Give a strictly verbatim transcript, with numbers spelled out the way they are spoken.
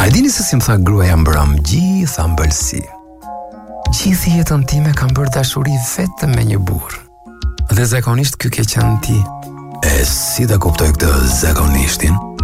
A e dini se si më tha gruaja mbrëm gjitha mbëlsi. Gjithë jetën time kam bërë dashuri vetëm me një burr. Dhe zakonisht ky ke qenë ti. E si ta kuptoj këtë zakonishtin?